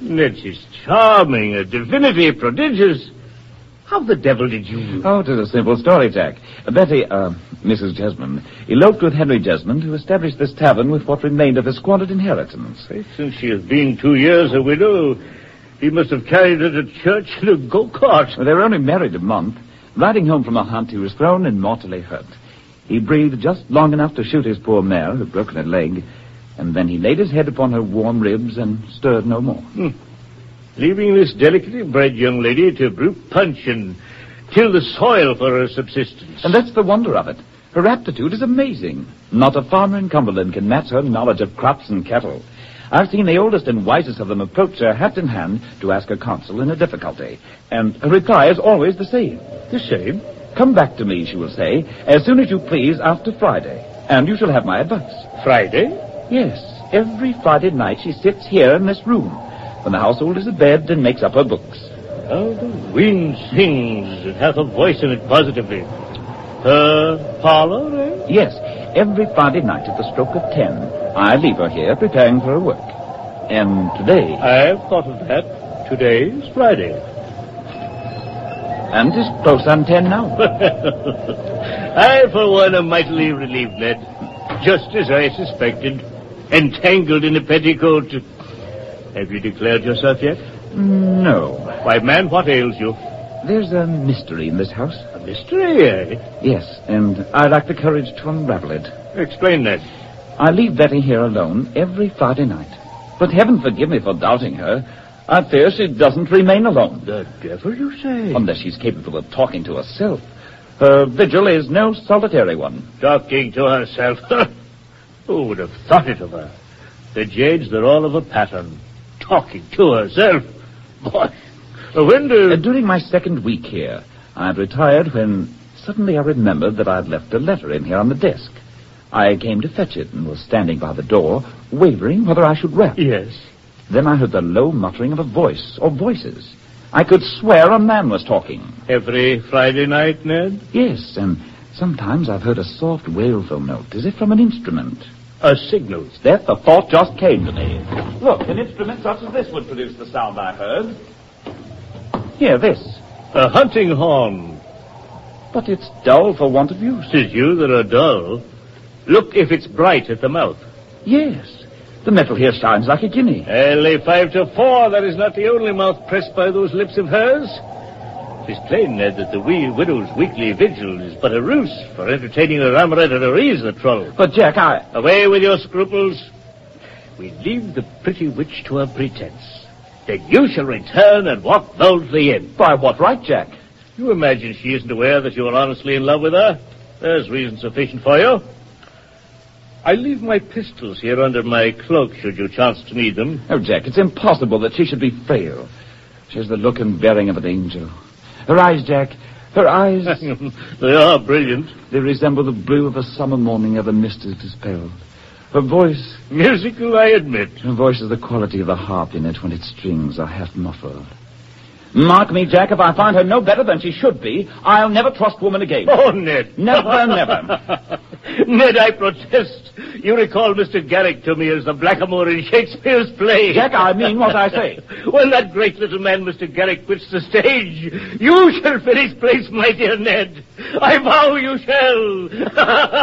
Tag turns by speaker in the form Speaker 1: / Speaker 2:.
Speaker 1: Ned, she's charming, a divinity prodigious. How the devil did you...
Speaker 2: Oh, it is a simple story, Jack. Betty, Mrs. Jesmond, eloped with Henry Jesmond, who established this tavern with what remained of his squandered inheritance.
Speaker 1: Since she has been 2 years a widow, he must have carried her to church in a go-kart.
Speaker 2: Well, they were only married a month. Riding home from a hunt, he was thrown and mortally hurt. He breathed just long enough to shoot his poor mare, who'd broken her leg, and then he laid his head upon her warm ribs and stirred no more.
Speaker 1: Leaving this delicately bred young lady to brew punch and till the soil for her subsistence.
Speaker 2: And that's the wonder of it. Her aptitude is amazing. Not a farmer in Cumberland can match her knowledge of crops and cattle. I've seen the oldest and wisest of them approach her hat in hand to ask her counsel in a difficulty. And her reply is always the same.
Speaker 1: The same?
Speaker 2: Come back to me, she will say, as soon as you please after Friday. And you shall have my advice.
Speaker 1: Friday?
Speaker 2: Yes. Every Friday night she sits here in this room, when the household is abed, and makes up her books.
Speaker 1: How the wind sings. It hath a voice in it positively. Her parlor, eh?
Speaker 2: Yes. Every Friday night at the stroke of 10, I leave her here preparing for her work. And today...
Speaker 1: I've thought of that. Today's Friday.
Speaker 2: And 'tis close on 10 now.
Speaker 1: I, for one, am mightily relieved, Ned. Just as I suspected. Entangled in a petticoat. Have you declared yourself yet?
Speaker 2: No.
Speaker 1: Why, man, what ails you?
Speaker 2: There's a mystery in this house.
Speaker 1: A mystery, eh?
Speaker 2: Yes, and I lack the courage to unravel it.
Speaker 1: Explain, Ned.
Speaker 2: I leave Betty here alone every Friday night. But heaven forgive me for doubting her. I fear she doesn't remain alone.
Speaker 1: The devil, you say?
Speaker 2: Unless she's capable of talking to herself. Her vigil is no solitary one.
Speaker 1: Talking to herself? Who would have thought it of her? The jades, they're all of a pattern. Talking to herself. Boy, when
Speaker 2: during my second week here, I'd retired when suddenly I remembered that I'd left a letter in here on the desk. I came to fetch it and was standing by the door, wavering whether I should rap.
Speaker 1: Yes.
Speaker 2: Then I heard the low muttering of a voice, or voices. I could swear a man was talking.
Speaker 1: Every Friday night, Ned?
Speaker 2: Yes, and sometimes I've heard a soft wailful note, as if from an instrument.
Speaker 1: A signal.
Speaker 2: That the thought just came to me. Look, an instrument such as this would produce the sound I heard. Here, this.
Speaker 1: A hunting horn.
Speaker 2: But it's dull for want of use.
Speaker 1: 'Tis you that are dull. Look if it's bright at the mouth.
Speaker 2: Yes. The metal here shines like a guinea.
Speaker 1: Only 5 to 4. That is not the only mouth pressed by those lips of hers. 'Tis plain, Ned, that the wee widow's weekly vigil is but a ruse for entertaining the ramrod or the troll.
Speaker 2: But, Jack,
Speaker 1: Away with your scruples. We leave the pretty witch to her pretense. Then you shall return and walk boldly in.
Speaker 2: By what right, Jack?
Speaker 1: You imagine she isn't aware that you are honestly in love with her? There's reason sufficient for you. I leave my pistols here under my cloak, should you chance to need them.
Speaker 2: Oh, Jack, it's impossible that she should be frail. She has the look and bearing of an angel. Her eyes, Jack, her eyes...
Speaker 1: They are brilliant.
Speaker 2: They resemble the blue of a summer morning ere the mist is dispelled. Her voice...
Speaker 1: Musical, I admit.
Speaker 2: Her voice is the quality of the harp in it when its strings are half muffled. Mark me, Jack, if I find her no better than she should be, I'll never trust woman again.
Speaker 1: Oh, Ned.
Speaker 2: Never, never.
Speaker 1: Ned, I protest. You recall Mr. Garrick to me as the blackamoor in Shakespeare's play.
Speaker 2: Jack, I mean what I say.
Speaker 1: When that great little man, Mr. Garrick, quits the stage, you shall fill his place, my dear Ned. I vow you shall.